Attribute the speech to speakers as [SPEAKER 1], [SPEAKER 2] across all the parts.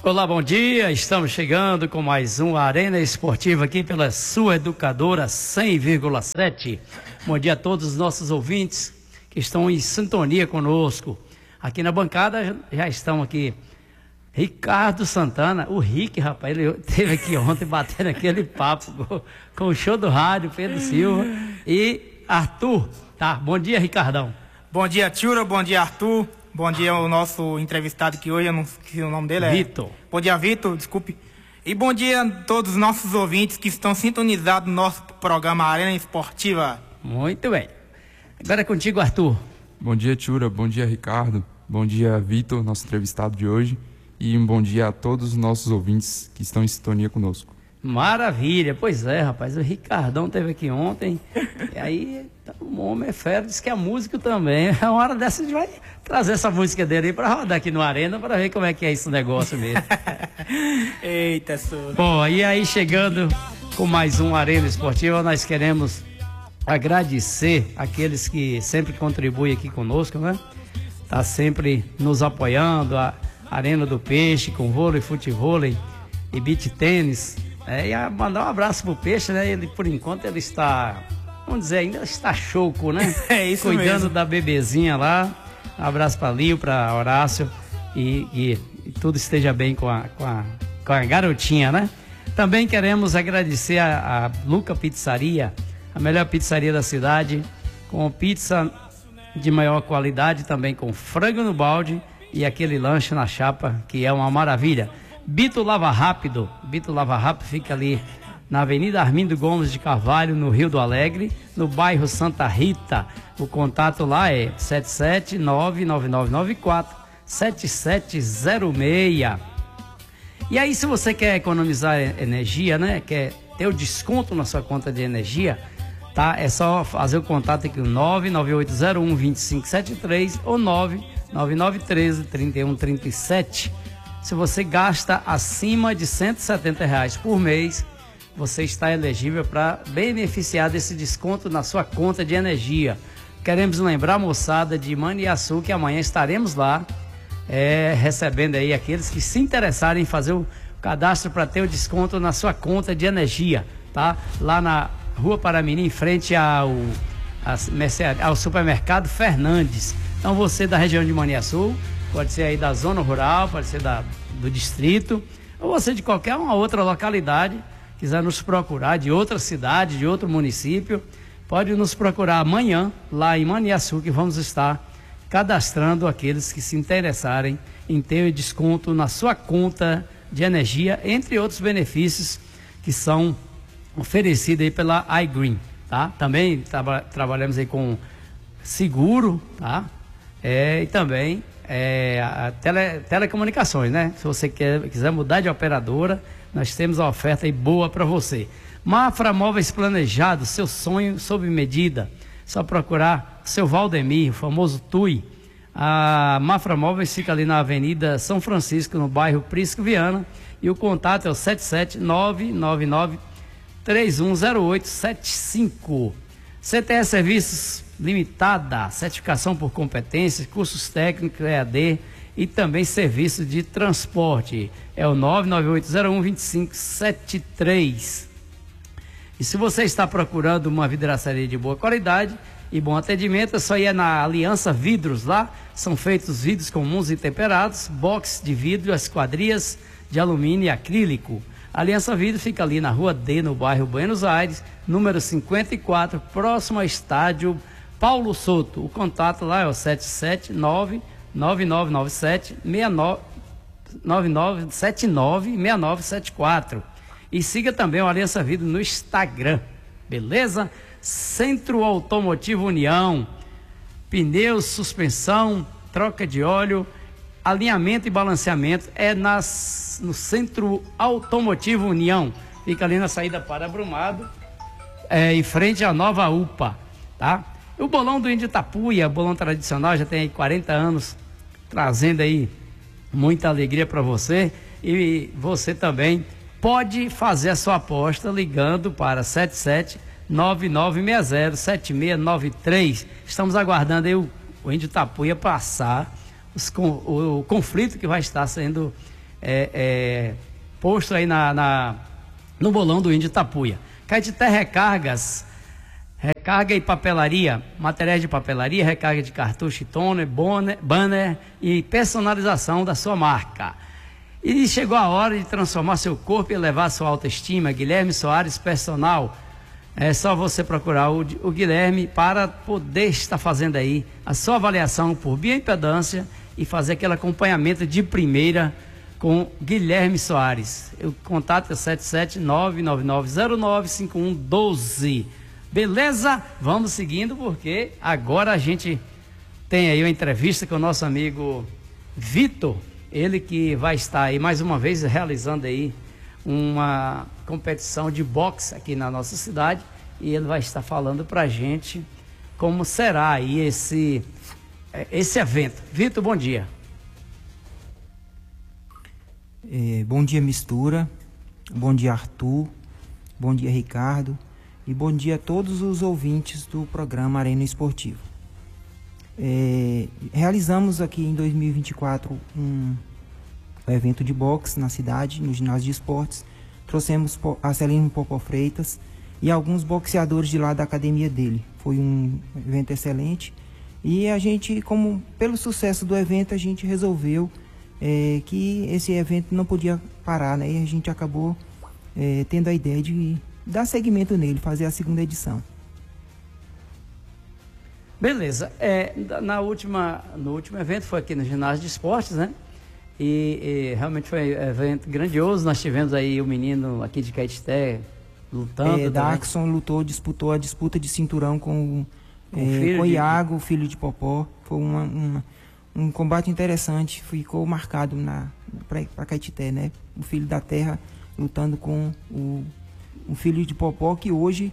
[SPEAKER 1] Olá, bom dia. Estamos chegando com mais um Arena Esportiva aqui pela sua educadora 100,7. Bom dia a todos os nossos ouvintes que estão em sintonia conosco. Aqui na bancada já estão aqui Ricardo Santana, o Rick, rapaz, ele esteve aqui ontem batendo aquele papo com o show do rádio, Pedro Silva e Arthur. Tá, bom dia, Ricardão.
[SPEAKER 2] Bom dia, Tchura, bom dia, Arthur. Bom dia ao nosso entrevistado que hoje, eu não esqueci o nome dele.
[SPEAKER 1] Vitor.
[SPEAKER 2] Bom dia, Vitor, desculpe. E bom dia a todos os nossos ouvintes que estão sintonizados no nosso programa Arena Esportiva.
[SPEAKER 1] Muito bem. Agora é contigo, Arthur.
[SPEAKER 3] Bom dia, Tchura, bom dia, Ricardo. Bom dia, Vitor, nosso entrevistado de hoje. E um bom dia a todos os nossos ouvintes que estão em sintonia conosco.
[SPEAKER 1] Maravilha, pois é, rapaz, o Ricardão esteve aqui ontem, e aí o homem é fera, disse que a música também, uma hora dessa a gente vai trazer essa música dele aí para rodar aqui no Arena, para ver como é que é esse negócio mesmo.
[SPEAKER 2] Eita, senhor.
[SPEAKER 1] Bom, e aí chegando com mais um Arena Esportiva, nós queremos agradecer aqueles que sempre contribuem aqui conosco, né? Tá sempre nos apoiando, a Arena do Peixe, com vôlei, futevôlei e beach tênis. E mandar um abraço pro Peixe, né? Ele, por enquanto, ele está, vamos dizer, ainda está choco, né?
[SPEAKER 2] É isso
[SPEAKER 1] cuidando
[SPEAKER 2] mesmo.
[SPEAKER 1] da bebezinha lá. Um abraço para Lio, para Horácio e tudo esteja bem com a garotinha, né? Também queremos agradecer a Luca Pizzaria, a melhor pizzaria da cidade, com pizza de maior qualidade, também com frango no balde e aquele lanche na chapa, que é uma maravilha. Bito Lava Rápido fica ali na Avenida Armindo Gomes de Carvalho, no Rio do Alegre, no bairro Santa Rita. O contato lá é 77999947706. E aí, se você quer economizar energia, né, quer ter o desconto na sua conta de energia, tá? É só fazer o contato aqui no 998012573 ou 999133137. Se você gasta acima de R$170 por mês, você está elegível para beneficiar desse desconto na sua conta de energia. Queremos lembrar, moçada, de Maniaçu, que amanhã estaremos lá recebendo aí aqueles que se interessarem em fazer o cadastro para ter o desconto na sua conta de energia, tá? Lá na Rua Paramirim, em frente ao supermercado Fernandes. Então você da região de Maniaçu, pode ser aí da zona rural, pode ser do distrito, ou você de qualquer uma outra localidade, quiser nos procurar, de outra cidade, de outro município, pode nos procurar amanhã, lá em Maniaçu, que vamos estar cadastrando aqueles que se interessarem em ter desconto na sua conta de energia, entre outros benefícios que são oferecidos aí pela iGreen, tá? Também trabalhamos aí com seguro, tá? E também telecomunicações, né? Se você quiser mudar de operadora, nós temos uma oferta aí boa para você. Mafra Móveis Planejados, seu sonho sob medida. Só procurar seu Valdemir, o famoso Tui. A Mafra Móveis fica ali na Avenida São Francisco, no bairro Prisco Viana. E o contato é o 77999310875. CTE Serviços Limitada, certificação por competências, cursos técnicos, EAD e também serviço de transporte. É o 998012573. E se você está procurando uma vidraçaria de boa qualidade e bom atendimento, é só ir na Aliança Vidros. Lá são feitos vidros comuns e temperados, box de vidro, esquadrias de alumínio e acrílico. A Aliança Vidro fica ali na Rua D, no bairro Buenos Aires, número 54, próximo ao estádio Paulo Souto. O contato lá é o 779-9979-6974. E siga também o Aliança Vidro no Instagram, beleza? Centro Automotivo União, pneus, suspensão, troca de óleo, alinhamento e balanceamento é no Centro Automotivo União. Fica ali na saída para Brumado, em frente à nova UPA, tá? O bolão do Índio Tapuia, bolão tradicional, já tem aí 40 anos, trazendo aí muita alegria para você. E você também pode fazer a sua aposta ligando para 7799607693. Estamos aguardando aí o Índio Tapuia passar o conflito que vai estar sendo posto aí no bolão do Índio Tapuia. Caetité Recargas, recarga e papelaria, materiais de papelaria, recarga de cartucho e toner, banner e personalização da sua marca. E chegou a hora de transformar seu corpo e elevar sua autoestima. Guilherme Soares Personal. É só você procurar o Guilherme para poder estar fazendo aí a sua avaliação por bioimpedância e fazer aquele acompanhamento de primeira com Guilherme Soares. O contato é 77999095112. Beleza? Vamos seguindo, porque agora a gente tem aí uma entrevista com o nosso amigo Vitor, ele que vai estar aí mais uma vez realizando aí uma competição de boxe aqui na nossa cidade, e ele vai estar falando pra gente como será aí esse evento. Vitor, bom dia.
[SPEAKER 4] Bom dia, Mistura. Bom dia, Arthur. Bom dia, Ricardo. E bom dia a todos os ouvintes do programa Arena Esportivo. Realizamos aqui em 2024 um evento de boxe na cidade, no ginásio de esportes. Trouxemos a Celino Popó Freitas e alguns boxeadores de lá da academia dele. Foi um evento excelente. E a gente, pelo sucesso do evento, a gente resolveu que esse evento não podia parar, né? E a gente acabou tendo a ideia de dar seguimento nele, fazer a segunda edição.
[SPEAKER 1] Beleza. No último evento foi aqui no ginásio de esportes, né? E realmente foi um evento grandioso. Nós tivemos aí o menino aqui de Caetité lutando.
[SPEAKER 4] Daxon disputou a disputa de cinturão com o Iago, o filho de Popó. Foi um combate interessante, ficou marcado para Caetité, né? O filho da terra lutando com o filho de Popó, que hoje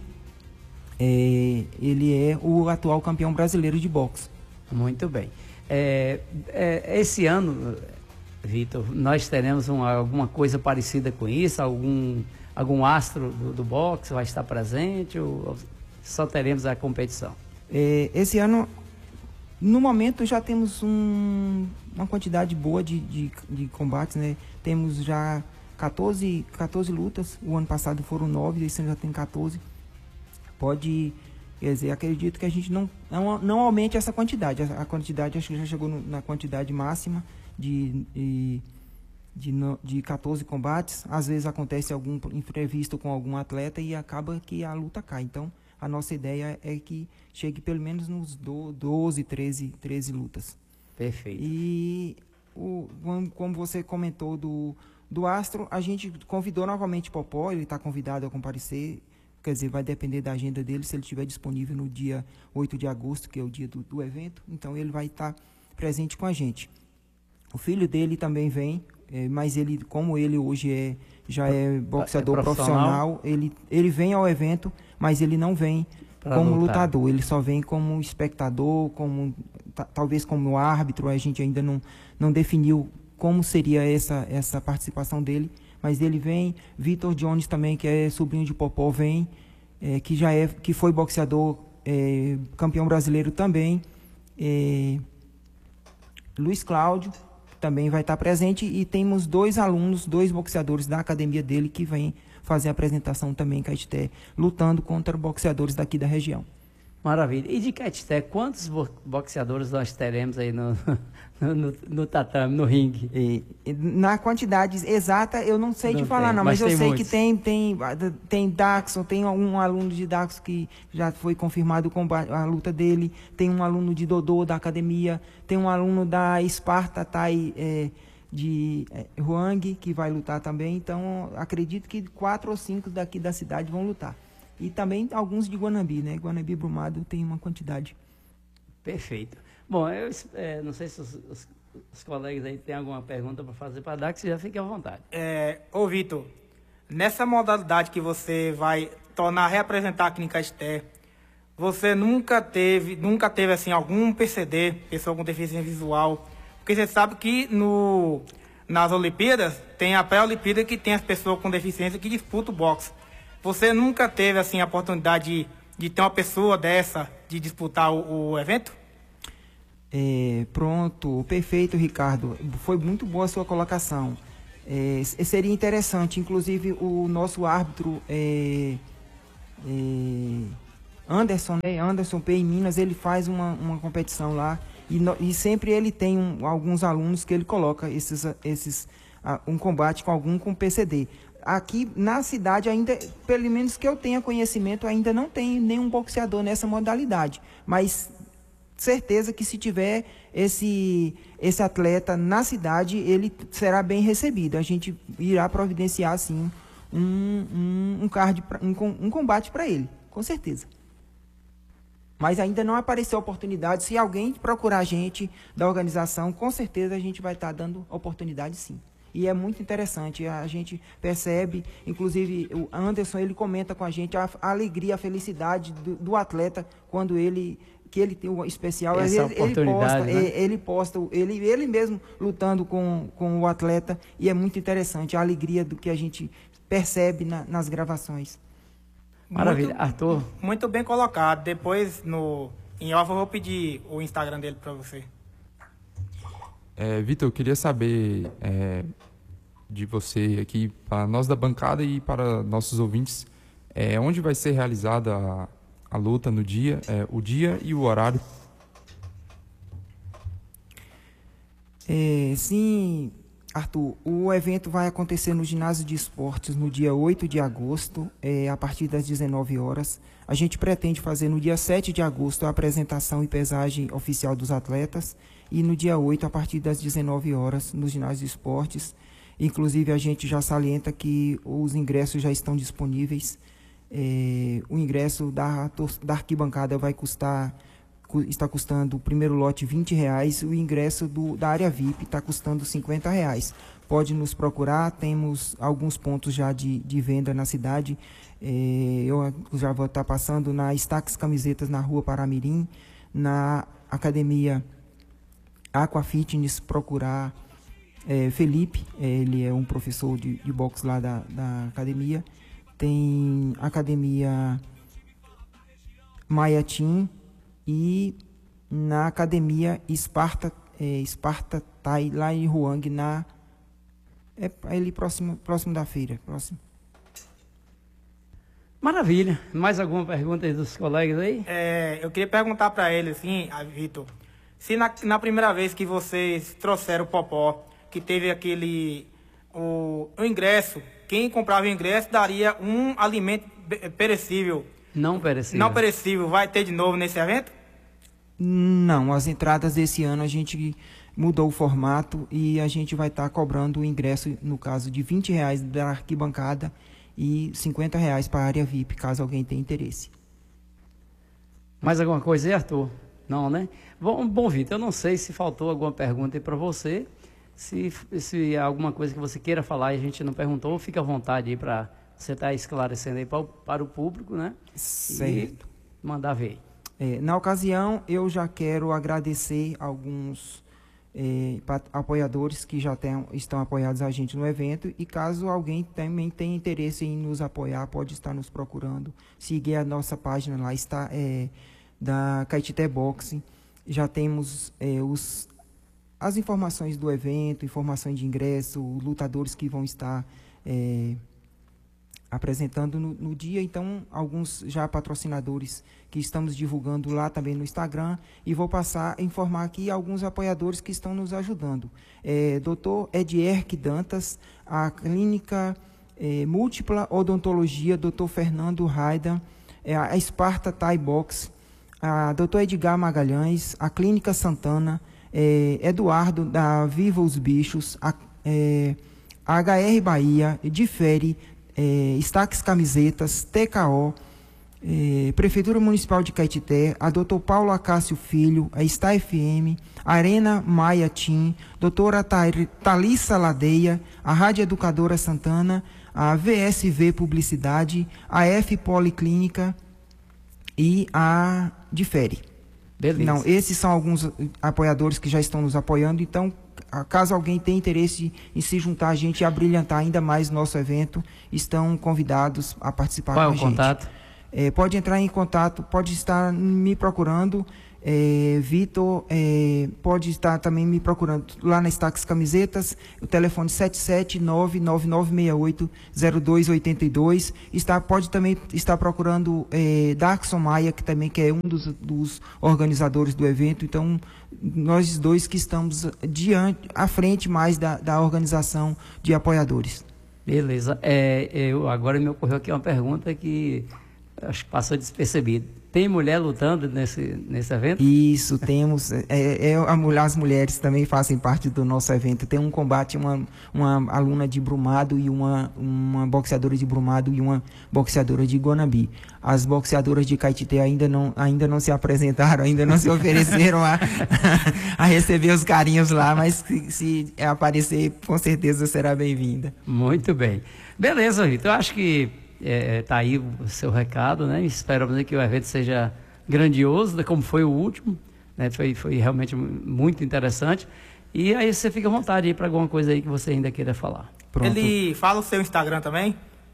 [SPEAKER 4] ele é o atual campeão brasileiro de boxe.
[SPEAKER 1] Muito bem. Esse ano, Vitor, nós teremos alguma coisa parecida com isso? Algum astro do boxe vai estar presente ou só teremos a competição?
[SPEAKER 4] Esse ano, no momento, já temos uma quantidade boa de combates, né? Temos já 14 lutas. O ano passado foram 9, esse ano já tem 14. Quer dizer, acredito que a gente não aumente essa quantidade. A quantidade, acho que já chegou na quantidade máxima de 14 combates. Às vezes acontece algum imprevisto com algum atleta e acaba que a luta cai. Então, a nossa ideia é que chegue pelo menos nos 12, 13 lutas.
[SPEAKER 1] Perfeito.
[SPEAKER 4] E como você comentou do Astro, a gente convidou novamente Popó, ele está convidado a comparecer. Quer dizer, vai depender da agenda dele, se ele estiver disponível no dia 8 de agosto, que é o dia do evento. Então, ele vai estar presente com a gente. O filho dele também vem, mas ele, como ele hoje já é boxeador profissional, ele vem ao evento, mas ele não vem como lutador. Ele só vem como espectador, talvez como árbitro. A gente ainda não definiu como seria essa participação dele. Mas ele vem. Vitor Jones também, que é sobrinho de Popó, vem, que foi boxeador, campeão brasileiro também. Luiz Cláudio também vai estar presente, e temos 2 boxeadores da academia dele que vêm fazer a apresentação também em Caetité, lutando contra boxeadores daqui da região.
[SPEAKER 1] Maravilha. E de Caetité, quantos boxeadores nós teremos aí no tatame, no ringue?
[SPEAKER 4] Na quantidade exata, eu não sei te falar, mas eu sei muitos. Que tem Daxon, tem um aluno de Daxon que já foi confirmado a luta dele, tem um aluno de Dodô da academia, tem um aluno da Esparta Tai de Huang, que vai lutar também. Então, acredito que 4 ou 5 daqui da cidade vão lutar. E também alguns de Guanabi, né? Guanabi Brumado tem uma quantidade.
[SPEAKER 1] Perfeito. Bom, eu não sei se os colegas aí têm alguma pergunta para fazer para Dax, já fique à vontade.
[SPEAKER 2] Ô Vitor, nessa modalidade que você vai reapresentar aqui em Caetité, você nunca teve assim, algum PCD, pessoa com deficiência visual? Porque você sabe que nas Olimpíadas tem a pré-Olimpíada, que tem as pessoas com deficiência que disputam o boxe. Você nunca teve assim, a oportunidade de ter uma pessoa dessa, de disputar o evento?
[SPEAKER 4] Pronto, perfeito, Ricardo. Foi muito boa a sua colocação. Seria interessante, inclusive o nosso árbitro Anderson, né? Anderson P. em Minas, ele faz uma competição lá e sempre ele tem alguns alunos que ele coloca um combate com PCD. Aqui na cidade ainda, pelo menos que eu tenha conhecimento, ainda não tem nenhum boxeador nessa modalidade, mas certeza que se tiver esse atleta na cidade, ele será bem recebido. A gente irá providenciar, sim, um combate para ele, com certeza. Mas ainda não apareceu oportunidade. Se alguém procurar a gente da organização, com certeza a gente vai estar dando oportunidade, sim. E é muito interessante, a gente percebe, inclusive o Anderson, ele comenta com a gente a alegria, a felicidade do atleta quando ele tem o especial.
[SPEAKER 1] Essa oportunidade,
[SPEAKER 4] ele posta, ele mesmo lutando com o atleta, e é muito interessante a alegria do que a gente percebe nas gravações.
[SPEAKER 1] Maravilha, Arthur.
[SPEAKER 2] Muito bem colocado. Depois, em off, eu vou pedir o Instagram dele para você.
[SPEAKER 3] Vitor, eu queria saber de você aqui, para nós da bancada e para nossos ouvintes, onde vai ser realizada a luta no dia, o dia e o horário?
[SPEAKER 4] Sim, Arthur, o evento vai acontecer no Ginásio de Esportes no dia 8 de agosto, a partir das 19 horas. A gente pretende fazer no dia 7 de agosto a apresentação e pesagem oficial dos atletas, e no dia 8, a partir das 19 horas, no Ginásio de Esportes. Inclusive, a gente já salienta que os ingressos já estão disponíveis. O ingresso da arquibancada está custando o primeiro lote R$20, o ingresso da área VIP está custando R$50. Pode nos procurar, temos alguns pontos já de venda na cidade. Eu já vou estar passando na Stax Camisetas, na Rua Paramirim, na Academia Aqua Fitness, procurar Felipe, ele é um professor de boxe lá da academia. Tem Academia Maia Team e na Academia Esparta Thai, lá em Ruang, ali próximo da feira. Próximo.
[SPEAKER 1] Maravilha. Mais alguma pergunta aí dos colegas aí?
[SPEAKER 2] Eu queria perguntar para ele, assim, Vitor, se na primeira vez que vocês trouxeram o Popó, que teve o ingresso, quem comprava o ingresso daria um alimento perecível.
[SPEAKER 1] Não perecível.
[SPEAKER 2] Não perecível. Vai ter de novo nesse evento?
[SPEAKER 4] Não, as entradas desse ano a gente mudou o formato e a gente vai estar cobrando o ingresso, no caso, de R$20 da arquibancada e R$50 para a área VIP, caso alguém tenha interesse.
[SPEAKER 1] Mais alguma coisa aí, Arthur? Não, né? Bom, Vitor, eu não sei se faltou alguma pergunta aí para você. Se há alguma coisa que você queira falar e a gente não perguntou, fica à vontade aí para você estar esclarecendo aí para o público, né?
[SPEAKER 4] Certo.
[SPEAKER 1] E mandar ver.
[SPEAKER 4] Na ocasião, eu já quero agradecer alguns apoiadores que já estão apoiados a gente no evento, e caso alguém também tenha interesse em nos apoiar, pode estar nos procurando. Seguir a nossa página lá, está da Caetité Boxe. Já temos as informações do evento, informações de ingresso, lutadores que vão estar apresentando no dia. Então, alguns já patrocinadores que estamos divulgando lá também no Instagram, e vou passar a informar aqui alguns apoiadores que estão nos ajudando. Dr. Edierque Dantas, a Clínica Múltipla Odontologia, Dr. Fernando Raidan, a Esparta Thai Box, a Dr. Edgar Magalhães, a Clínica Santana, Eduardo da Viva os Bichos, a HR Bahia, Difere, Stax Camisetas, TKO, Prefeitura Municipal de Caetité, a Dr. Paulo Acácio Filho, a Sta FM, Arena Maia Team, doutora Thalissa Ladeia, a Rádio Educadora Santana, a VSV Publicidade, a F Policlínica e a Difere.
[SPEAKER 1] Beleza.
[SPEAKER 4] Não, esses são alguns apoiadores que já estão nos apoiando. Então, caso alguém tenha interesse em se juntar a gente e abrilhantar ainda mais nosso evento, estão convidados a participar com a gente.
[SPEAKER 1] Qual é o contato?
[SPEAKER 4] Pode entrar em contato, pode estar me procurando Vitor, pode estar também me procurando lá na Stax Camisetas, o telefone 77999680282. Pode também estar procurando Darkson Maia, que é um dos organizadores do evento. Então, nós dois que estamos à frente mais da organização de apoiadores.
[SPEAKER 1] Beleza. Agora me ocorreu aqui uma pergunta que acho que passou despercebida. Tem mulher lutando nesse evento?
[SPEAKER 4] Isso, temos. As mulheres também fazem parte do nosso evento. Tem um combate, uma aluna de Brumado e uma boxeadora de Brumado e uma boxeadora de Guanabi. As boxeadoras de Caetité ainda não se apresentaram, ainda não se ofereceram a receber os carinhos lá, mas se aparecer, com certeza será bem-vinda.
[SPEAKER 1] Muito bem. Beleza, Vitor. Eu acho que tá aí o seu recado, né? Esperamos que o evento seja grandioso, como foi o último, né? Foi realmente muito interessante. E aí você fica à vontade aí para alguma coisa aí que você ainda queira falar.
[SPEAKER 2] Pronto. Ele fala o seu Instagram também?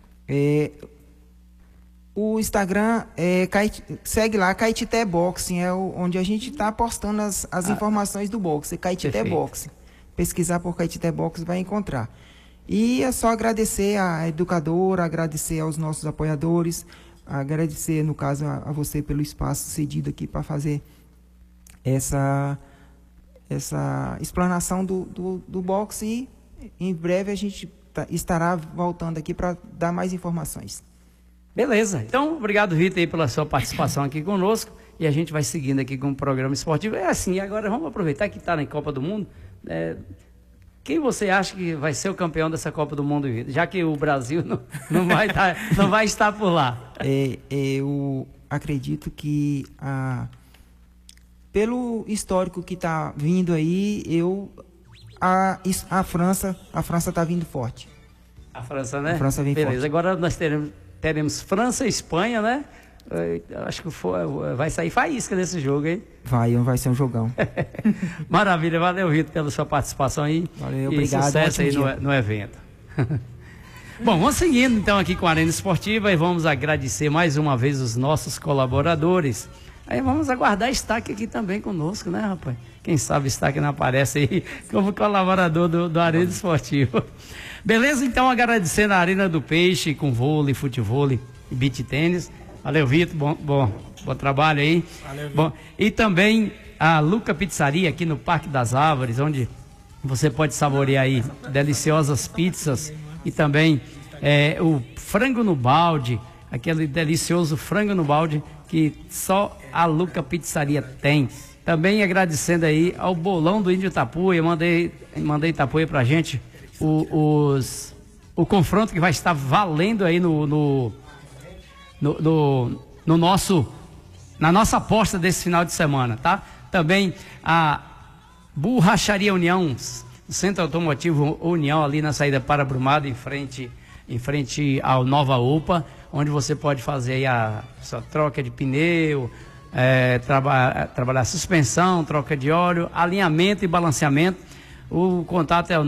[SPEAKER 4] O Instagram segue lá, Caetité Boxing, onde a gente está postando as informações do boxe, Caetité Boxing. Pesquisar por Caetité Boxing vai encontrar. E é só agradecer à educadora, agradecer aos nossos apoiadores, agradecer, no caso, a você pelo espaço cedido aqui para fazer essa explanação do boxe. E em breve a gente estará voltando aqui para dar mais informações.
[SPEAKER 1] Beleza. Então, obrigado, Vitor, aí, pela sua participação aqui conosco. E a gente vai seguindo aqui com o programa esportivo. Agora vamos aproveitar que está na Copa do Mundo. Quem você acha que vai ser o campeão dessa Copa do Mundo, já que o Brasil não vai estar por lá?
[SPEAKER 4] Eu acredito que pelo histórico que está vindo aí, a França está vindo forte.
[SPEAKER 1] A França, né?
[SPEAKER 4] A França vem forte.
[SPEAKER 1] Beleza, agora nós teremos França e Espanha, né? Acho que vai sair faísca desse jogo, hein?
[SPEAKER 4] Vai ser um jogão.
[SPEAKER 1] Maravilha, valeu, Vitor, pela sua participação aí.
[SPEAKER 4] Valeu,
[SPEAKER 1] e
[SPEAKER 4] obrigado.
[SPEAKER 1] Sucesso aí no evento. Bom, vamos seguindo então aqui com a Arena Esportiva e vamos agradecer mais uma vez os nossos colaboradores. Aí vamos aguardar Estaque aqui também conosco, né, rapaz? Quem sabe Estaque não aparece aí como colaborador do Arena Esportiva. Beleza? Então, agradecendo a Arena do Peixe com vôlei, futevôlei e beach tênis. Valeu, Vitor. Bom trabalho aí.
[SPEAKER 2] Valeu,
[SPEAKER 1] bom, e também a Luca Pizzaria aqui no Parque das Árvores, onde você pode saborear aí deliciosas pizzas e também o frango no balde, aquele delicioso frango no balde que só a Luca Pizzaria tem. Também agradecendo aí ao Bolão do Índio Tapuia. Mandei Tapuia pra gente o confronto que vai estar valendo aí na nossa aposta desse final de semana, tá? Também a Borracharia União, o Centro Automotivo União, ali na saída para Brumado, em frente ao Nova UPA, onde você pode fazer aí a sua troca de pneu, trabalhar suspensão, troca de óleo, alinhamento e balanceamento. O contato é o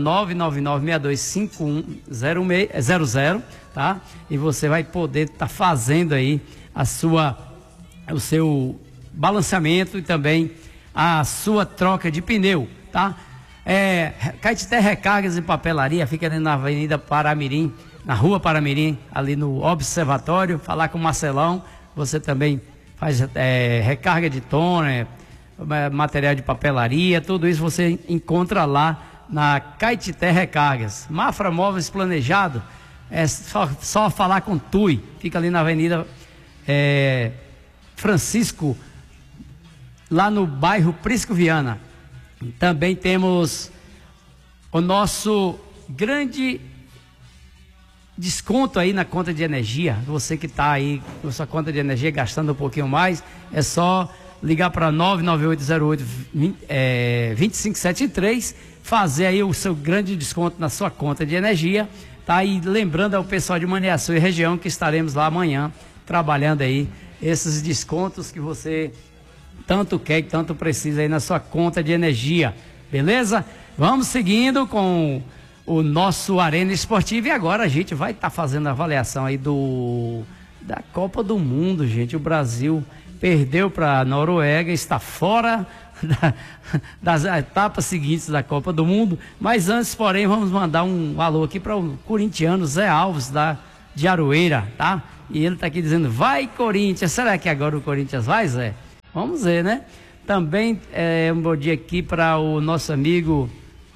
[SPEAKER 1] 999-6251-00, tá? E você vai poder estar fazendo aí o seu balanceamento e também a sua troca de pneu, tá? Caetité Recargas e Papelaria, fica ali na Avenida Paramirim, na Rua Paramirim, ali no Observatório. Falar com o Marcelão, você também faz recarga de toner, material de papelaria, tudo isso você encontra lá na Caetité Recargas. Mafra Móveis Planejado, é só falar com Tui, fica ali na Avenida Francisco, lá no bairro Prisco Viana. Também temos o nosso grande desconto aí na conta de energia. Você que está aí com sua conta de energia gastando um pouquinho mais, é só ligar para 99808-2573, fazer aí o seu grande desconto na sua conta de energia, tá? E lembrando ao pessoal de Maniaçu e região que estaremos lá amanhã trabalhando aí esses descontos que você tanto quer e tanto precisa aí na sua conta de energia, beleza? Vamos seguindo com o nosso Arena Esportiva e agora a gente vai estar fazendo a avaliação aí da Copa do Mundo, gente. O Brasil perdeu para a Noruega, está fora das etapas seguintes da Copa do Mundo. Mas antes, porém, vamos mandar um alô aqui para o corintiano Zé Alves, de Aroeira, tá? E ele está aqui dizendo, vai Corinthians. Será que agora o Corinthians vai, Zé? Vamos ver, né? Também um bom dia aqui para o nosso amigo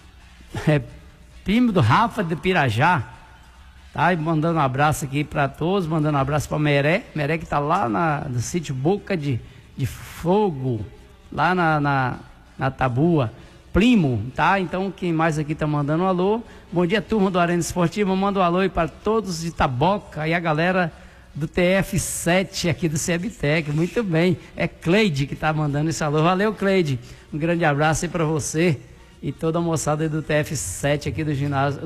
[SPEAKER 1] primo do Rafa de Pirajá, tá? E mandando um abraço aqui para todos, mandando um abraço para Meré que está lá no sítio Boca de Fogo, lá na Tabua, primo, tá? Então quem mais aqui tá mandando um alô? Bom dia, turma do Arena Esportiva, manda um alô aí para todos de Taboca e a galera do TF7 aqui do CEBTEC. Muito bem, é Cleide que tá mandando esse alô. Valeu, Cleide, um grande abraço aí para você e toda a moçada aí do TF7 aqui do ginásio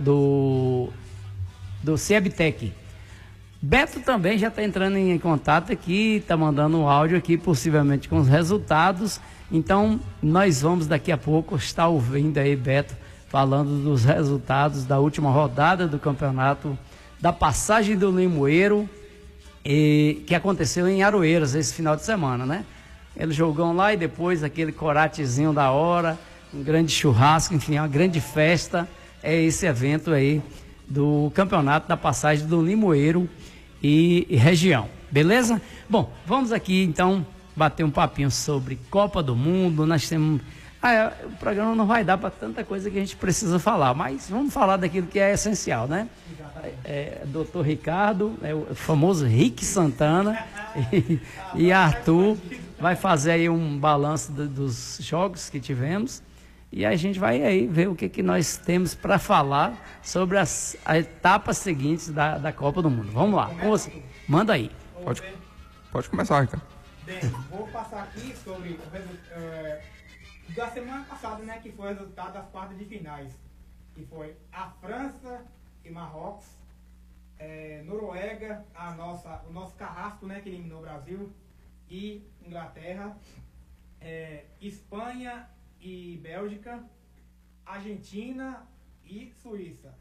[SPEAKER 1] do CEBTEC. Beto também já está entrando em contato aqui, está mandando um áudio aqui, possivelmente com os resultados. Então, nós vamos daqui a pouco estar ouvindo aí Beto falando dos resultados da última rodada do campeonato, da passagem do Limoeiro, que aconteceu em Aroeiras esse final de semana, né? Eles jogam lá e depois aquele coratezinho da hora, um grande churrasco, enfim, uma grande festa. É esse evento aí do campeonato da passagem do Limoeiro e região, beleza? Bom, vamos aqui então bater um papinho sobre Copa do Mundo. Nós temos... o programa não vai dar para tanta coisa que a gente precisa falar, mas vamos falar daquilo que é essencial, né? Doutor Ricardo, o famoso Rick Santana e Arthur vai fazer aí um balanço dos jogos que tivemos e a gente vai aí ver o que nós temos para falar sobre as etapas seguintes da Copa do Mundo. Vamos lá, com você. Manda aí.
[SPEAKER 3] Pode começar, Ricardo.
[SPEAKER 2] Bem, vou passar aqui sobre o resultado da semana passada, né, que foi o resultado das quartas de finais, que foi a França e Marrocos, Noruega, o nosso carrasco, né, que eliminou o Brasil, e Inglaterra, Espanha e Bélgica, Argentina e Suíça.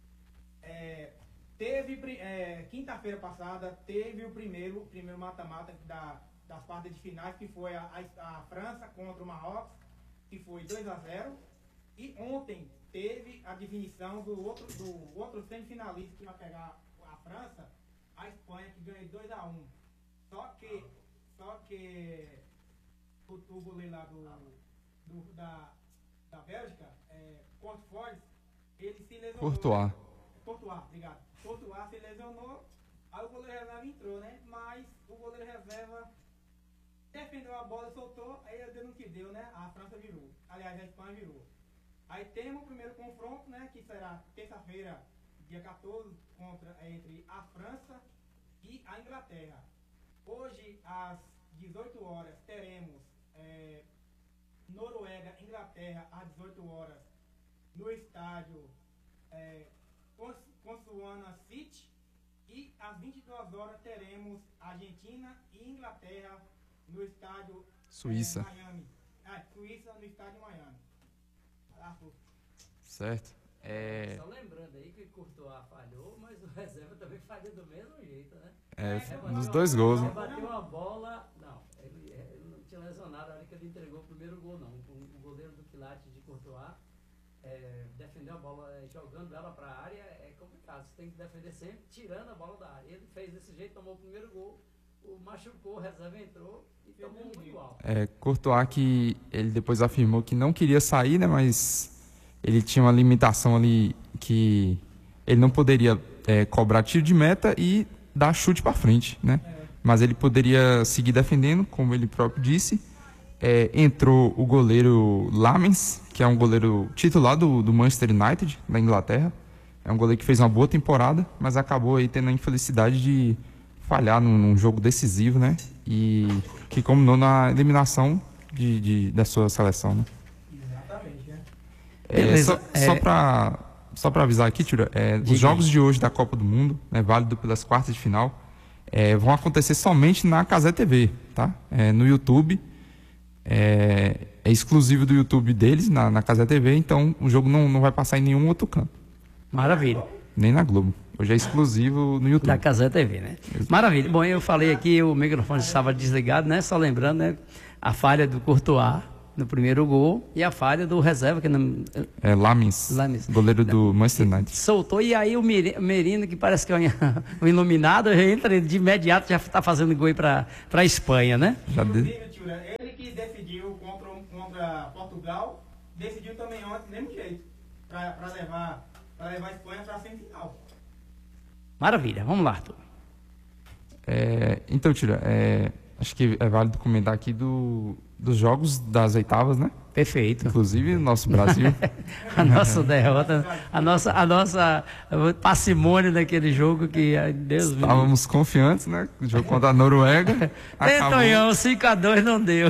[SPEAKER 2] Quinta-feira passada teve o primeiro mata-mata das quartas de finais, que foi a França contra o Marrocos, que foi 2-0, e ontem teve a definição do outro semifinalista que vai pegar a França, a Espanha, que ganhou 2-1. Só que o goleiro lá da Bélgica, Courtois, ele se lesionou. Courtois, obrigado. Courtois se lesionou, aí o goleiro reserva entrou, né? Mas o goleiro reserva defendeu a bola, soltou, aí deu no que deu, né? A França virou. Aliás, a Espanha virou. Aí temos o primeiro confronto, né? Que será terça-feira, dia 14, entre a França e a Inglaterra. Hoje, às 18 horas, teremos Noruega, Inglaterra, às 18 horas, no estádio Consuana City. E às 22 horas teremos Argentina e Inglaterra no estádio
[SPEAKER 3] Suíça.
[SPEAKER 2] Miami. Suíça no estádio Miami.
[SPEAKER 3] Certo.
[SPEAKER 1] Só lembrando aí que Courtois falhou, mas o reserva também falhou do mesmo jeito, né?
[SPEAKER 3] Nos dois gols, né?
[SPEAKER 1] Bateu a bola, não, ele não tinha lesionado na hora que ele entregou o primeiro gol, não. O goleiro do Quilates de Courtois defendeu a bola, jogando ela para a área, é complicado. Você tem que defender sempre, tirando a bola da área. Ele fez desse jeito, tomou o primeiro gol, machucou, o reserva entrou e tomou um igual.
[SPEAKER 3] Courtois, que ele depois afirmou que não queria sair, né? Mas ele tinha uma limitação ali que ele não poderia cobrar tiro de meta e dar chute para frente, né? Mas ele poderia seguir defendendo, como ele próprio disse. Entrou o goleiro Lamens, que é um goleiro titular do Manchester United, da Inglaterra. É um goleiro que fez uma boa temporada, mas acabou aí tendo a infelicidade de falhar num jogo decisivo, né? E que culminou na eliminação da sua seleção, né?
[SPEAKER 2] Exatamente, né?
[SPEAKER 3] Só para avisar aqui, Tira, os jogos de hoje da Copa do Mundo, né, válido pelas quartas de final, vão acontecer somente na Cazé TV, tá? No YouTube. É exclusivo do YouTube deles, na Cazé TV, então o jogo não vai passar em nenhum outro canto.
[SPEAKER 1] Maravilha.
[SPEAKER 3] nem na Globo. Hoje é exclusivo no YouTube.
[SPEAKER 1] Da Cazé TV, né? Maravilha. Bom, eu falei aqui, o microfone estava desligado, né? Só lembrando, né? A falha do Courtois no primeiro gol e a falha do reserva, que não...
[SPEAKER 3] Lamins, goleiro do Manchester United.
[SPEAKER 1] Soltou, e aí o Merino, que parece que é um iluminado, entra de imediato, já está fazendo gol para a Espanha, né?
[SPEAKER 2] Ele que decidiu contra Portugal, decidiu também ontem, do mesmo jeito, para levar a Espanha para a semifinal.
[SPEAKER 1] Maravilha, vamos lá, Arthur.
[SPEAKER 3] Então, Tira, acho que é válido comentar aqui dos jogos das oitavas, né?
[SPEAKER 1] Perfeito.
[SPEAKER 3] Inclusive, nosso Brasil.
[SPEAKER 1] A nossa derrota, a nossa parcimônia daquele jogo que, ai, Deus me...
[SPEAKER 3] Estávamos confiantes, né? O jogo contra a Noruega.
[SPEAKER 1] Tonhão, 5-2 não deu.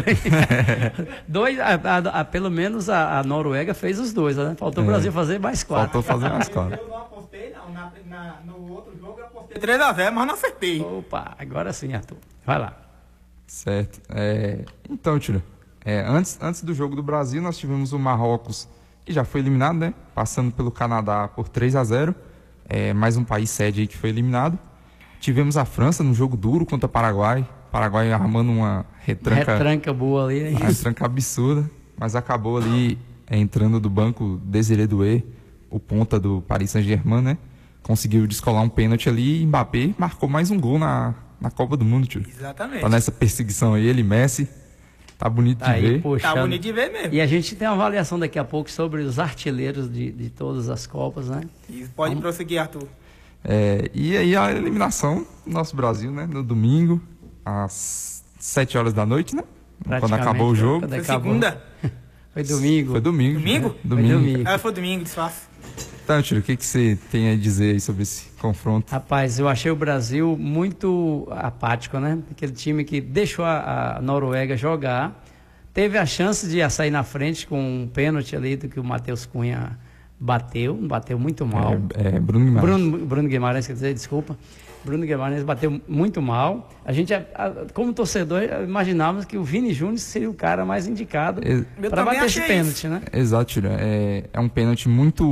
[SPEAKER 1] Pelo menos a Noruega fez os dois, né? Faltou o Brasil fazer mais 4.
[SPEAKER 3] Faltou fazer mais 4.
[SPEAKER 2] Eu não apostei, não. No outro jogo eu apostei 3-0, mas não acertei.
[SPEAKER 1] Opa, agora sim, Arthur. Vai lá.
[SPEAKER 3] Certo. Então, Tira, antes do jogo do Brasil, nós tivemos o Marrocos, que já foi eliminado, né? Passando pelo Canadá por 3-0. Mais um país sede aí que foi eliminado. Tivemos a França no jogo duro contra o Paraguai. Paraguai armando uma retranca
[SPEAKER 1] boa ali, né?
[SPEAKER 3] Uma retranca absurda. Mas acabou ali entrando do banco Désiré Doué, o ponta do Paris Saint-Germain, né? Conseguiu descolar um pênalti ali e Mbappé marcou mais um gol na Copa do Mundo, tio.
[SPEAKER 2] Exatamente.
[SPEAKER 3] Tá nessa perseguição aí, ele, Messi. Tá bonito de ver.
[SPEAKER 2] Tá bonito de ver mesmo.
[SPEAKER 1] E a gente tem uma avaliação daqui a pouco sobre os artilheiros de todas as Copas, né?
[SPEAKER 2] Isso, pode prosseguir, Arthur.
[SPEAKER 3] E aí a eliminação do nosso Brasil, né? No domingo, às 7 horas da noite, né? Quando acabou o jogo.
[SPEAKER 2] Foi segunda?
[SPEAKER 1] Foi domingo.
[SPEAKER 3] Foi domingo.
[SPEAKER 2] Domingo?
[SPEAKER 3] Né? Domingo.
[SPEAKER 2] Foi domingo, desfaço.
[SPEAKER 3] Então, Tiro, o que você tem a dizer aí sobre esse confronto?
[SPEAKER 1] Rapaz, eu achei o Brasil muito apático, né? Aquele time que deixou a Noruega jogar, teve a chance de sair na frente com um pênalti ali do que o Matheus Cunha bateu muito mal.
[SPEAKER 3] Bruno Guimarães.
[SPEAKER 1] Bruno Guimarães, quer dizer, desculpa. Bruno Guimarães bateu muito mal. A gente, como torcedor, imaginávamos que o Vini Júnior seria o cara mais indicado para bater esse pênalti, né?
[SPEAKER 3] Exato, Tiro. É um pênalti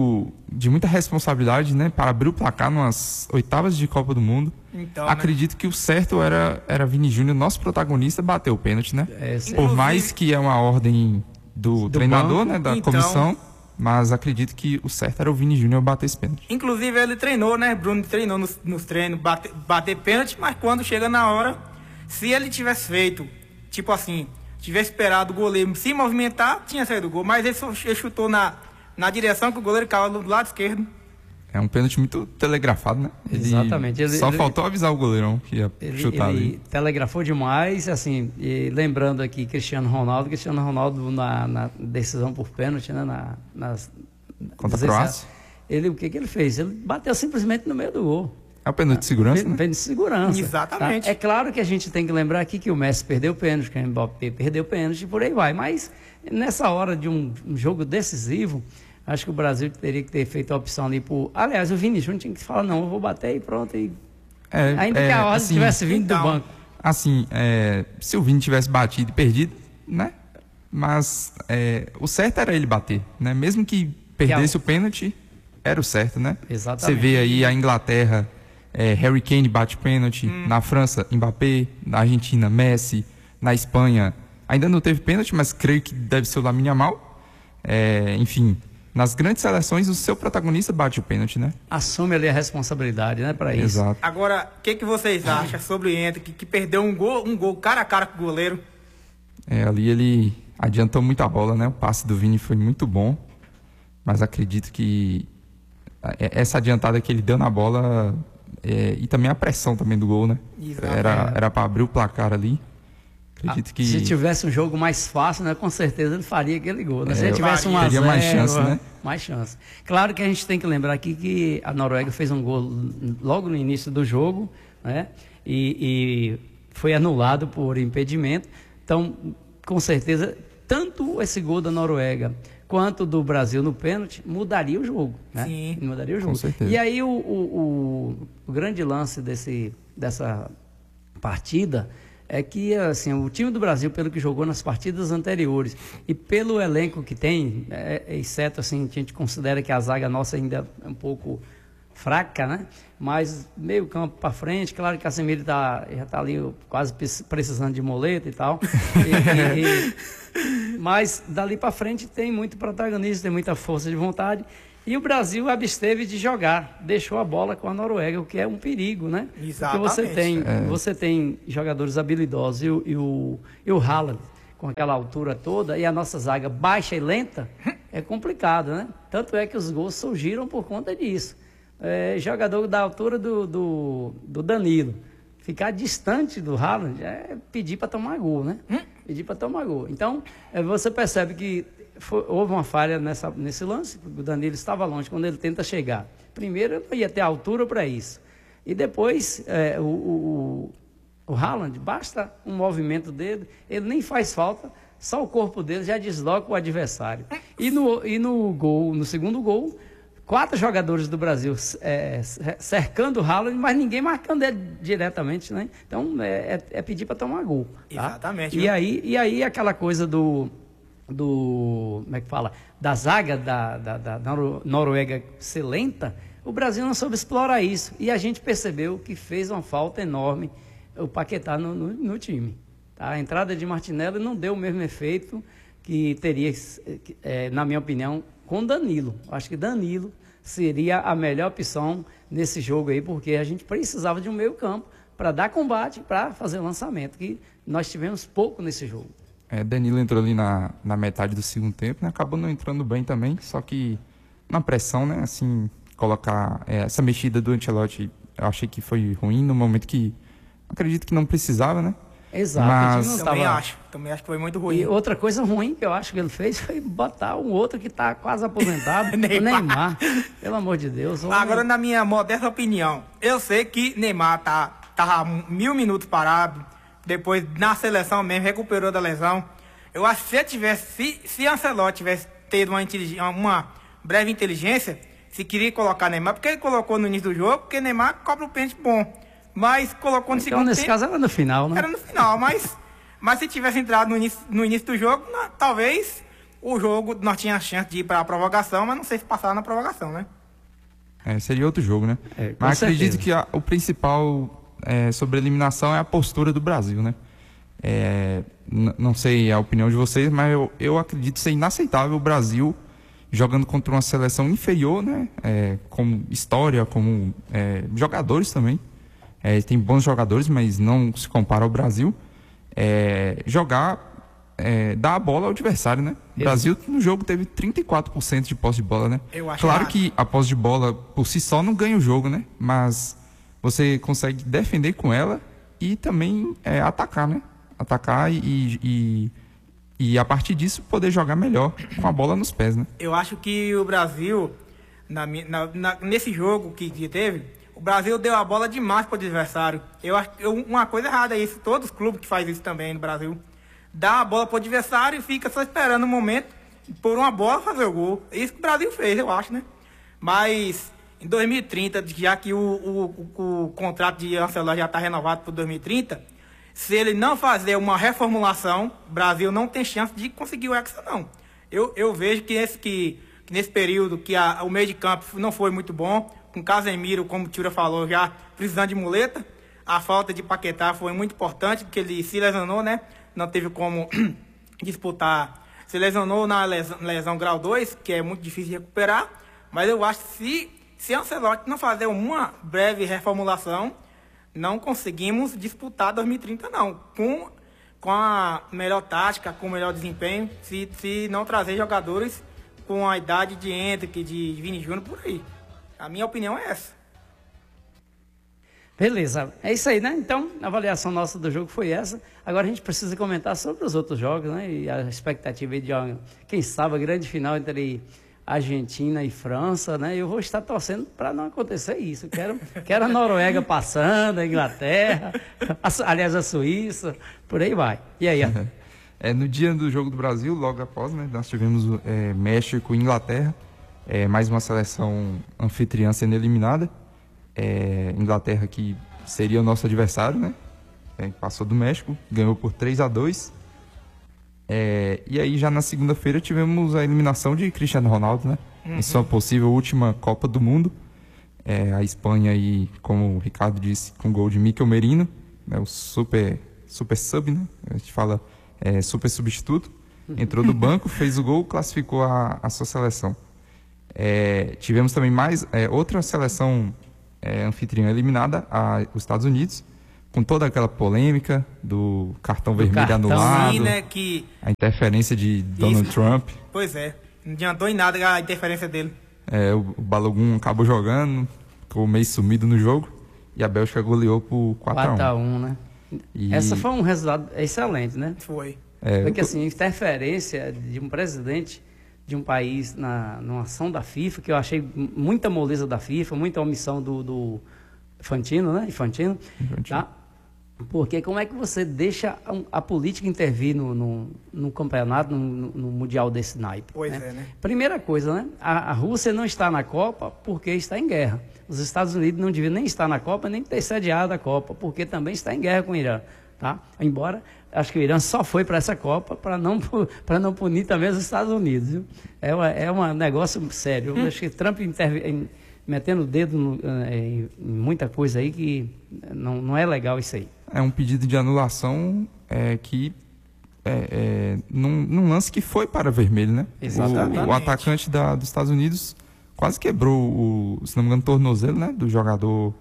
[SPEAKER 3] de muita responsabilidade, né? Para abrir o placar nas oitavas de Copa do Mundo. Então, acredito que o certo era Vini Júnior, nosso protagonista, bater o pênalti, né? Por mais que é uma ordem do treinador, banco, né? Da comissão. Mas acredito que o certo era o Vini Júnior bater esse pênalti.
[SPEAKER 2] Inclusive ele treinou, né? Bruno treinou nos treinos bater pênalti, mas quando chega na hora, se ele tivesse feito, tipo assim, tivesse esperado o goleiro se movimentar, tinha saído o gol. Mas ele chutou na direção que o goleiro caiu do lado esquerdo.
[SPEAKER 3] É um pênalti muito telegrafado, né?
[SPEAKER 1] Exatamente.
[SPEAKER 3] Só faltou avisar o goleirão que ia chutar ali.
[SPEAKER 1] Ele telegrafou demais, assim, e lembrando aqui Cristiano Ronaldo na decisão por pênalti, né?
[SPEAKER 3] Contra a Croácia.
[SPEAKER 1] O que ele fez? Ele bateu simplesmente no meio do gol.
[SPEAKER 3] É o pênalti de segurança, né?
[SPEAKER 1] Pênalti de segurança.
[SPEAKER 2] Exatamente.
[SPEAKER 1] Tá? É claro que a gente tem que lembrar aqui que o Messi perdeu o pênalti, que o Mbappé perdeu o pênalti e por aí vai. Mas nessa hora de um jogo decisivo, acho que o Brasil teria que ter feito a opção ali por... Aliás, o Vini Júnior tinha que falar, não, eu vou bater e pronto. Ainda que a ordem tivesse vindo do banco.
[SPEAKER 3] Assim, se o Vini tivesse batido e perdido, né? Mas o certo era ele bater, né? Mesmo que perdesse o pênalti, era o certo, né?
[SPEAKER 1] Exatamente.
[SPEAKER 3] Você vê aí a Inglaterra, Harry Kane bate pênalti, na França, Mbappé, na Argentina, Messi, na Espanha, ainda não teve pênalti, mas creio que deve ser o Lamine Yamal. Enfim... Nas grandes seleções, o seu protagonista bate o pênalti, né?
[SPEAKER 1] Assume ali a responsabilidade, né, para isso.
[SPEAKER 3] Exato.
[SPEAKER 2] Agora, o que vocês acham sobre o Hendrick, que perdeu um gol cara a cara com o goleiro?
[SPEAKER 3] Ali ele adiantou muito a bola, né? O passe do Vini foi muito bom, mas acredito que essa adiantada que ele deu na bola e também a pressão também do gol, né? Era para abrir o placar ali. Acredito que...
[SPEAKER 1] Se tivesse um jogo mais fácil, né, com certeza ele faria aquele gol. Né? Se ele tivesse 1-0,
[SPEAKER 3] teria mais chance, né?
[SPEAKER 1] Mais chance. Claro que a gente tem que lembrar aqui que a Noruega fez um gol logo no início do jogo, né? E foi anulado por impedimento. Então, com certeza, tanto esse gol da Noruega quanto do Brasil no pênalti mudaria o jogo, né?
[SPEAKER 2] Sim.
[SPEAKER 1] Mudaria o jogo.
[SPEAKER 3] Com certeza.
[SPEAKER 1] E aí o grande lance dessa partida é que, assim, o time do Brasil, pelo que jogou nas partidas anteriores e pelo elenco que tem, exceto, assim, a gente considera que a zaga nossa ainda é um pouco fraca, né? Mas meio campo para frente, claro que Casemiro já está ali quase precisando de moleta e tal. Mas dali para frente tem muito protagonismo, tem muita força de vontade. E o Brasil absteve de jogar, deixou a bola com a Noruega, o que é um perigo, né?
[SPEAKER 2] Exatamente.
[SPEAKER 1] Porque você tem jogadores habilidosos e o Haaland com aquela altura toda e a nossa zaga baixa e lenta, é complicado, né? Tanto é que os gols surgiram por conta disso. Jogador da altura do Danilo, ficar distante do Haaland é pedir para tomar gol, né? Pedir para tomar gol. Então, você percebe que houve uma falha nesse lance, porque o Danilo estava longe quando ele tenta chegar. Primeiro, ele não ia ter altura para isso. E depois, o Haaland, basta um movimento dele, ele nem faz falta, só o corpo dele já desloca o adversário. E no segundo gol, 4 jogadores do Brasil cercando o Haaland, mas ninguém marcando ele diretamente, né? Então, é pedir para tomar gol. Tá?
[SPEAKER 2] Exatamente.
[SPEAKER 1] E aí aquela coisa como é que fala? Da zaga da Noruega ser lenta, o Brasil não soube explorar isso. E a gente percebeu que fez uma falta enorme o Paquetá no time. Tá? A entrada de Martinelli não deu o mesmo efeito que teria, na minha opinião, com Danilo. Acho que Danilo seria a melhor opção nesse jogo aí, porque a gente precisava de um meio campo para dar combate, para fazer lançamento, que nós tivemos pouco nesse jogo.
[SPEAKER 3] Danilo entrou ali na metade do segundo tempo, né? Acabou não entrando bem também, só que na pressão, né? Assim, colocar essa mexida do Ancelotti, eu achei que foi ruim no momento que acredito que não precisava, né?
[SPEAKER 1] Exato.
[SPEAKER 3] Mas
[SPEAKER 2] Também acho que foi muito ruim.
[SPEAKER 1] E outra coisa ruim que eu acho que ele fez foi botar um outro que está quase aposentado, o Neymar. Pelo amor de Deus.
[SPEAKER 2] Agora, na minha modesta opinião, eu sei que Neymar tava 1000 minutos parado, depois na seleção mesmo, recuperou da lesão. Eu acho que se Ancelotti tivesse tido uma breve inteligência, se queria colocar Neymar, porque ele colocou no início do jogo, porque Neymar cobra um pênalti bom. Mas colocou no segundo tempo.
[SPEAKER 1] Então, nesse caso, era no final, né?
[SPEAKER 2] Era no final, mas se tivesse entrado no início do jogo, talvez o jogo nós tínhamos a chance de ir para a prorrogação, mas não sei se passar na prorrogação, né?
[SPEAKER 3] Seria outro jogo, né? Mas acredito que o principal sobre a eliminação é a postura do Brasil, né? Não sei a opinião de vocês, mas eu acredito ser inaceitável o Brasil jogando contra uma seleção inferior, né? Como história, como jogadores também. Tem bons jogadores, mas não se compara ao Brasil. Dar a bola ao adversário, né? O Brasil no jogo teve 34% de posse de bola, né? Claro que a posse de bola por si só não ganha o jogo, né? Mas você consegue defender com ela e também atacar, né? Atacar e a partir disso poder jogar melhor com a bola nos pés, né?
[SPEAKER 2] Eu acho que o Brasil, nesse jogo que teve, o Brasil deu a bola demais para o adversário. Eu acho que uma coisa errada é isso. Todos os clubes que fazem isso também no Brasil. Dá a bola para o adversário e fica só esperando o momento por uma bola fazer o gol. Isso que o Brasil fez, eu acho, né? Mas em 2030, já que o contrato de Ancelotti já está renovado para 2030, se ele não fazer uma reformulação, o Brasil não tem chance de conseguir o Hexa, não. Eu vejo que nesse período que o meio de campo não foi muito bom, com Casemiro, como o Tira falou, já precisando de muleta. A falta de Paquetá foi muito importante, porque ele se lesionou, né? Não teve como disputar. Se lesionou na lesão grau 2, que é muito difícil de recuperar. Mas eu acho que se Ancelotti não fazer uma breve reformulação, não conseguimos disputar 2030, não. Com a melhor tática, com o melhor desempenho, se não trazer jogadores com a idade de Hendrick, de Vini Júnior, por aí. A minha opinião é essa.
[SPEAKER 1] Beleza, é isso aí, né? Então, a avaliação nossa do jogo foi essa. Agora a gente precisa comentar sobre os outros jogos, né? E a expectativa de, quem sabe, a grande final entre Argentina e França, né? Eu vou estar torcendo para não acontecer isso. Quero a Noruega passando, a Inglaterra, aliás, a Suíça, por aí vai. E aí,
[SPEAKER 3] no dia do jogo do Brasil, logo após, né? Nós tivemos México e Inglaterra. Mais uma seleção anfitriã sendo eliminada. Inglaterra, que seria o nosso adversário, né? Passou do México, ganhou por 3-2. E aí já na segunda-feira tivemos a eliminação de Cristiano Ronaldo, né? Em sua possível última Copa do Mundo. A Espanha aí, como o Ricardo disse, com gol de Mikel Merino, né, o super sub, né? A gente fala super substituto. Entrou do banco, fez o gol, classificou a sua seleção. Tivemos também outra seleção anfitriã eliminada, os Estados Unidos, com toda aquela polêmica do cartão vermelho anulado,
[SPEAKER 2] sim, né, que...
[SPEAKER 3] a interferência de Donald Trump.
[SPEAKER 2] Pois é, não adiantou em nada a interferência dele.
[SPEAKER 3] O Balogun acabou jogando, ficou meio sumido no jogo, e a Bélgica goleou por 4-1.
[SPEAKER 1] né? Essa foi um resultado excelente, né?
[SPEAKER 2] Foi.
[SPEAKER 1] Porque assim, interferência de um presidente de um país numa ação da FIFA, que eu achei muita moleza da FIFA, muita omissão do Infantino, né? Infantino. Tá? Porque como é que você deixa a política intervir no campeonato, no mundial desse naipe?
[SPEAKER 2] Pois né?
[SPEAKER 1] Primeira coisa, né? A Rússia não está na Copa porque está em guerra. Os Estados Unidos não deviam nem estar na Copa, nem ter sediado a Copa, porque também está em guerra com o Irã. Tá? Embora, acho que o Irã só foi para essa Copa para não punir também os Estados Unidos. Viu? É um negócio sério. Eu acho que Trump metendo o dedo em muita coisa aí que não é legal isso aí.
[SPEAKER 3] É um pedido de anulação num lance que foi para vermelho, né?
[SPEAKER 1] Exatamente.
[SPEAKER 3] O atacante dos Estados Unidos quase quebrou se não me engano, o tornozelo, né? Do jogador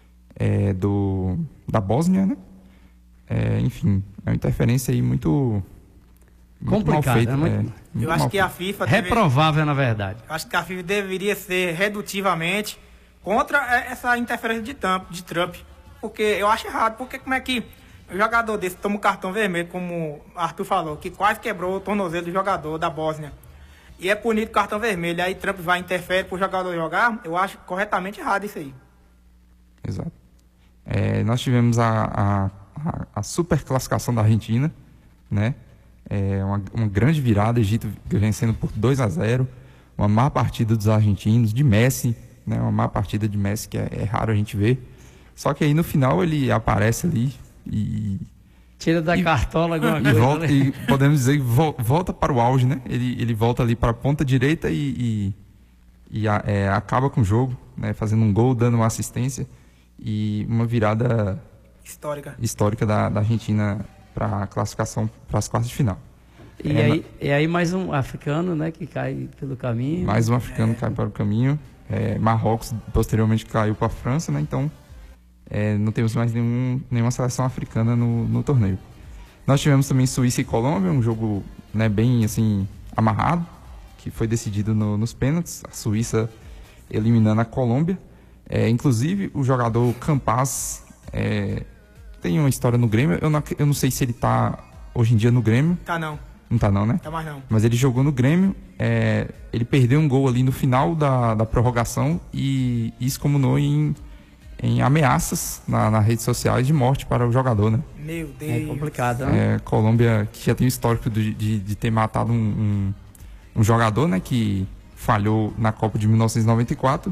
[SPEAKER 3] da Bósnia, né? Enfim, é uma interferência aí muito mal feita.
[SPEAKER 2] Eu acho que a FIFA...
[SPEAKER 1] Reprovável, na verdade.
[SPEAKER 2] Eu acho que a FIFA deveria ser redutivamente contra essa interferência de Trump. Porque eu acho errado. Porque como é que um jogador desse toma um cartão vermelho, como o Arthur falou, que quase quebrou o tornozelo do jogador da Bósnia, e é punido com cartão vermelho, aí Trump vai interferir para o jogador jogar, eu acho corretamente errado isso aí.
[SPEAKER 3] Exato. Nós tivemos a super classificação da Argentina, né? Uma grande virada, Egito vencendo por 2-0, uma má partida dos argentinos, de Messi, né? Uma má partida de Messi que é raro a gente ver. Só que aí no final ele aparece ali e
[SPEAKER 1] tira da cartola alguma coisa.
[SPEAKER 3] Volta, e podemos dizer que volta para o auge, né? Ele volta ali para a ponta direita e acaba com o jogo, né? Fazendo um gol, dando uma assistência e uma virada histórica da Argentina para a classificação para as quartas de final.
[SPEAKER 1] E aí mais um africano, né, que cai pelo caminho.
[SPEAKER 3] Mais um africano cai para o caminho. Marrocos posteriormente caiu para a França, né? Então não temos mais nenhuma seleção africana no torneio. Nós tivemos também Suíça e Colômbia, um jogo, né, bem assim amarrado, que foi decidido nos pênaltis. A Suíça eliminando a Colômbia. Inclusive o jogador Campaz tem uma história no Grêmio. Eu não sei se ele está hoje em dia no Grêmio.
[SPEAKER 2] Tá não.
[SPEAKER 3] Não tá não, né?
[SPEAKER 2] Tá mais não.
[SPEAKER 3] Mas ele jogou no Grêmio. Ele perdeu um gol ali no final da prorrogação e isso comunou em ameaças nas redes sociais de morte para o jogador, né?
[SPEAKER 2] Meu Deus.
[SPEAKER 1] É complicado, né?
[SPEAKER 3] Colômbia, que já tem o histórico de ter matado um jogador, né? Que falhou na Copa de 1994.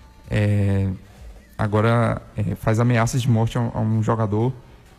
[SPEAKER 3] Agora faz ameaças de morte a um jogador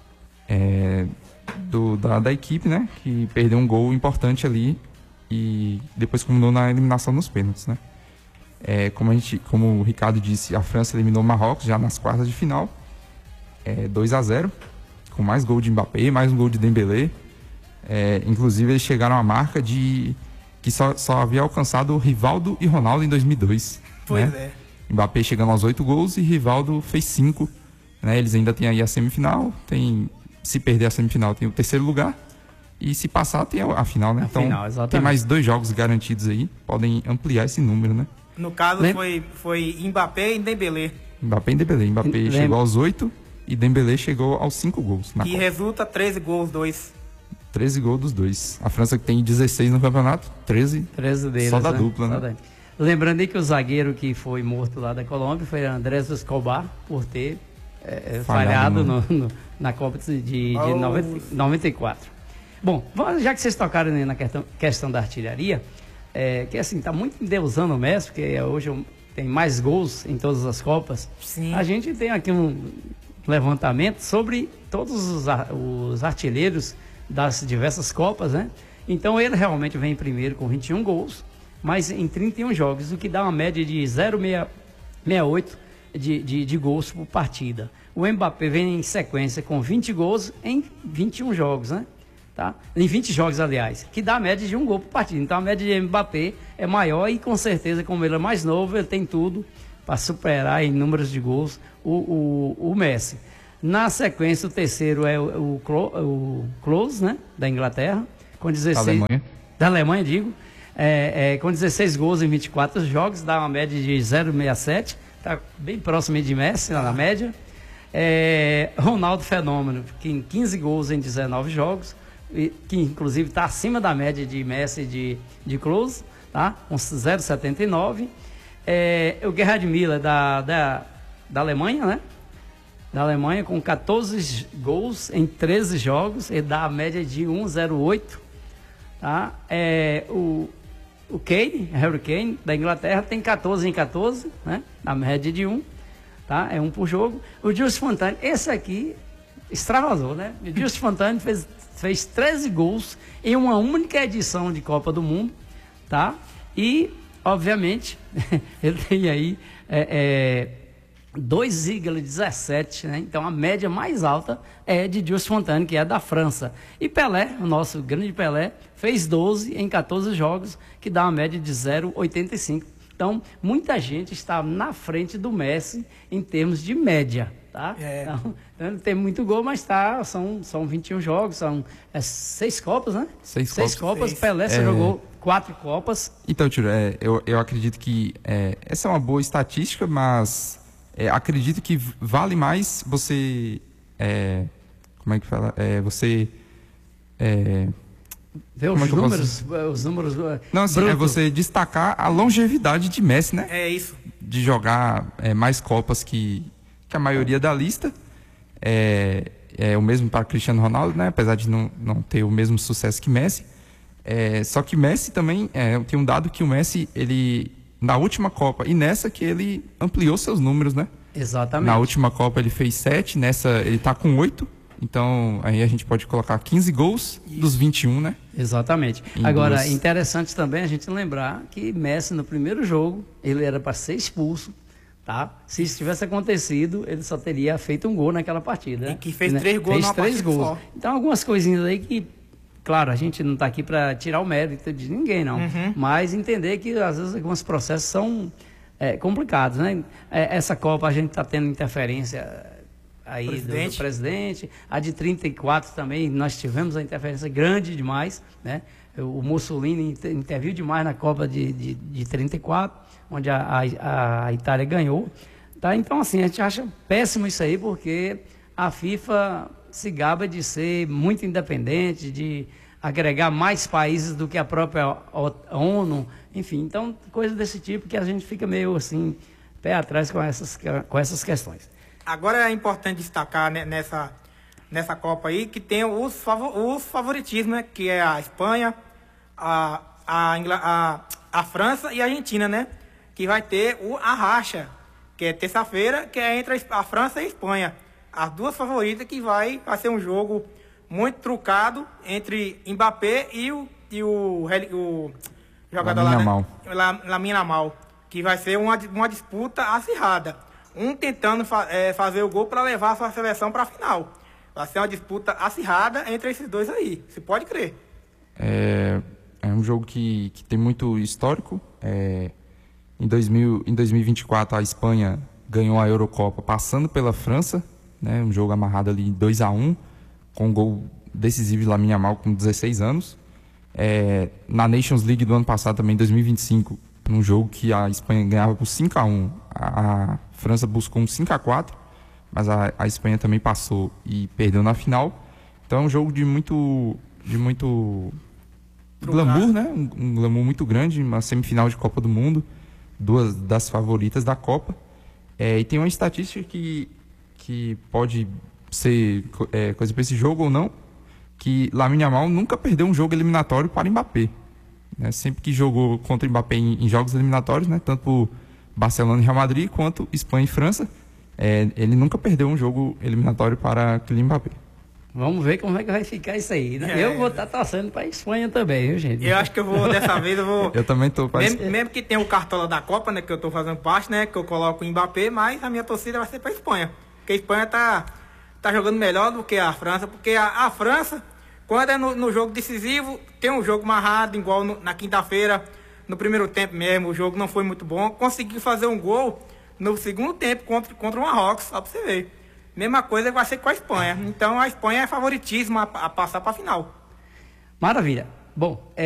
[SPEAKER 3] da equipe, né? Que perdeu um gol importante ali e depois culminou na eliminação nos pênaltis, né? Como o Ricardo disse, a França eliminou o Marrocos já nas quartas de final, 2-0, com mais gol de Mbappé, mais um gol de Dembélé. Inclusive eles chegaram à marca de que só havia alcançado Rivaldo e Ronaldo em 2002.
[SPEAKER 2] Pois
[SPEAKER 3] né? Mbappé chegando aos 8 gols e Rivaldo fez 5. Né? Eles ainda têm aí a semifinal, se perder a semifinal tem o terceiro lugar e se passar tem a final, né? Então tem mais 2 jogos garantidos aí, podem ampliar esse número, né?
[SPEAKER 2] No caso foi Mbappé e Dembélé.
[SPEAKER 3] Mbappé chegou aos 8 e Dembélé chegou aos 5 gols.
[SPEAKER 2] E resulta 13 gols, 2.
[SPEAKER 3] 13 gols dos dois. A França que tem 16 no campeonato, 13
[SPEAKER 1] deles,
[SPEAKER 3] só da dupla, né?
[SPEAKER 1] Lembrando aí que o zagueiro que foi morto lá da Colômbia foi Andrés Escobar, por ter falhado na Copa de 94. Bom, já que vocês tocaram na questão da artilharia, que assim, está muito endeusando o Messi, porque hoje tem mais gols em todas as Copas.
[SPEAKER 2] Sim.
[SPEAKER 1] A gente tem aqui um levantamento sobre todos os artilheiros das diversas Copas, né? Então ele realmente vem em primeiro com 21 gols, mas em 31 jogos, o que dá uma média de 0,68 de gols por partida. O Mbappé vem em sequência com 20 gols em 21 jogos, né? Tá? Em 20 jogos, aliás, que dá a média de 1 gol por partida. Então a média de Mbappé é maior e com certeza, como ele é mais novo, ele tem tudo para superar em números de gols o Messi. Na sequência, o terceiro é o Klose, né? Da Inglaterra, com 16... Da Alemanha, digo. Com 16 gols em 24 jogos, dá uma média de 0,67. Está bem próximo de Messi, na média. Ronaldo Fenômeno, que em 15 gols em 19 jogos, que inclusive está acima da média de Messi e de Klose, tá? Com 0,79. O Gerhard Müller, da Alemanha, né? Da Alemanha, com 14 gols em 13 jogos, ele dá a média de 1,08. Tá? O Kane, Harry Kane, da Inglaterra, tem 14 em 14, né? Na média de 1, tá? É 1 por jogo. O Jules Fontane, esse aqui, extravasou, né? O Jules Fontane fez 13 gols em uma única edição de Copa do Mundo, tá? E, obviamente, ele tem aí 2,17, né? Então a média mais alta é de Jules Fontane, que é da França. E Pelé, o nosso grande Pelé, fez 12 em 14 jogos, que dá uma média de 0,85. Então, muita gente está na frente do Messi em termos de média, tá? Então, ele tem muito gol, mas são 21 jogos, são 6 Copas, né? 6 Copas. Pelé só jogou 4 Copas.
[SPEAKER 3] Então, Tiro, eu acredito que essa é uma boa estatística, mas acredito que vale mais você... como é que fala? Você...
[SPEAKER 1] ver os números...
[SPEAKER 3] Não, assim, é você destacar a longevidade de Messi, né?
[SPEAKER 2] É isso.
[SPEAKER 3] De jogar mais Copas que a maioria da lista. É o mesmo para Cristiano Ronaldo, né? Apesar de não ter o mesmo sucesso que Messi. Só que Messi também... tem um dado que o Messi, ele... Na última Copa e nessa que ele ampliou seus números, né?
[SPEAKER 1] Exatamente.
[SPEAKER 3] Na última Copa ele fez 7, nessa ele tá com 8. Então, aí a gente pode colocar 15 gols dos 21, né?
[SPEAKER 1] Exatamente. Agora, interessante também a gente lembrar que Messi, no primeiro jogo, ele era para ser expulso, tá? Se isso tivesse acontecido, ele só teria feito um gol naquela partida.
[SPEAKER 2] E que fez 3 gols
[SPEAKER 1] fez
[SPEAKER 2] numa
[SPEAKER 1] 3
[SPEAKER 2] partida
[SPEAKER 1] gols.
[SPEAKER 2] só.
[SPEAKER 1] Então, algumas coisinhas aí que, claro, a gente não está aqui para tirar o mérito de ninguém, não. Mas entender que, às vezes, alguns processos são complicados, né? Essa Copa a gente está tendo interferência... aí do presidente, a de 34 também, nós tivemos a interferência grande demais, né? O Mussolini interviu demais na Copa de 34, onde a Itália ganhou, tá? Então, assim, a gente acha péssimo isso aí, porque a FIFA se gaba de ser muito independente, de agregar mais países do que a própria ONU, enfim, então, coisa desse tipo que a gente fica meio, assim, pé atrás com essas questões.
[SPEAKER 2] Agora é importante destacar, né, nessa Copa aí que tem os favoritismos, né, que é a Espanha, a França e a Argentina, né? Que vai ter a racha, que é terça-feira, que é entre a França e a Espanha. As duas favoritas que vai ser um jogo muito trucado entre Mbappé e o jogador Lamine Yamal, que vai ser uma disputa acirrada. Um tentando fazer o gol para levar a sua seleção para a final. Vai ser uma disputa acirrada entre esses dois aí. Você pode crer.
[SPEAKER 3] É um jogo que tem muito histórico. Em 2024, a Espanha ganhou a Eurocopa passando pela França. Né, um jogo amarrado ali 2-1, com um gol decisivo de Lamine Yamal com 16 anos. Na Nations League do ano passado, também em 2025, num jogo que a Espanha ganhava por 5-1, a França buscou um 5-4, mas a Espanha também passou e perdeu na final. Então é um jogo de muito glamour, né? Um glamour muito grande, uma semifinal de Copa do Mundo, duas das favoritas da Copa. E tem uma estatística que pode ser coisa para esse jogo ou não, que Lamine Yamal nunca perdeu um jogo eliminatório para Mbappé. Né? Sempre que jogou contra Mbappé em jogos eliminatórios, né? Tanto por Barcelona e Real Madrid, quanto Espanha e França, ele nunca perdeu um jogo eliminatório para Kylian Mbappé.
[SPEAKER 1] Vamos ver como é que vai ficar isso aí, né? Eu vou estar torcendo para a Espanha também, viu, gente?
[SPEAKER 2] Eu acho que dessa vez eu vou...
[SPEAKER 3] Eu também tô
[SPEAKER 2] mesmo que tenha o Cartola da Copa, né, que eu tô fazendo parte, né, que eu coloco o Mbappé, mas a minha torcida vai ser para a Espanha. Porque a Espanha tá jogando melhor do que a França, porque a França, quando é no jogo decisivo, tem um jogo amarrado, igual na quinta-feira, no primeiro tempo mesmo, o jogo não foi muito bom, conseguiu fazer um gol no segundo tempo contra o Marrocos, só para você ver. Mesma coisa vai ser com a Espanha. Então a Espanha é favoritíssima a passar para a final.
[SPEAKER 1] Maravilha. Bom,